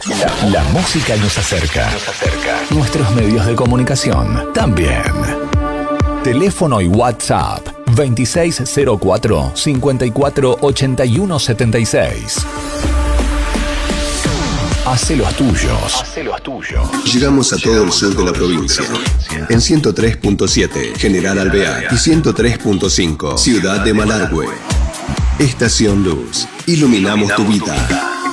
La música nos acerca. Nuestros medios de comunicación también. Teléfono y WhatsApp 2604 54 81 76. Hace los tuyos. Llegamos a todo el sur de la provincia. En 103.7, General Alvear. Y 103.5, Ciudad de Malargüe. Estación Luz. Iluminamos tu vida.